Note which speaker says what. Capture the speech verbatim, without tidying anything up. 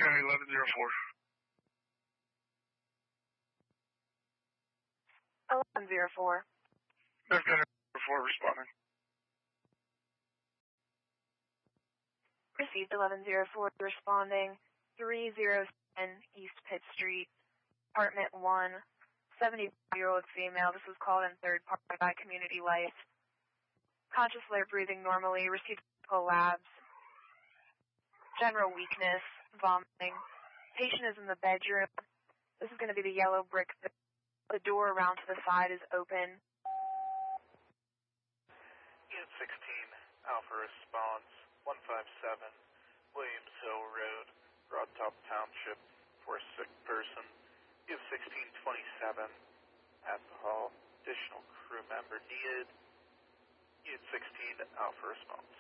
Speaker 1: County eleven zero four.
Speaker 2: eleven zero four.
Speaker 1: North County four responding.
Speaker 2: Received eleven zero four responding. three oh seven East Pitt Street, apartment one, seventy-year-old female. This was called in third party by Community Life. Conscious layer breathing normally, received medical labs. General weakness, vomiting. Patient is in the bedroom. This is going to be the yellow brick. The door around to the side is open.
Speaker 3: Unit sixteen, Alpha response, one five seven, Williams Hill Road, Broad Top Township, for a sick person. Unit sixteen twenty-seven, at the hall. Additional crew member needed. Unit sixteen, Alpha response.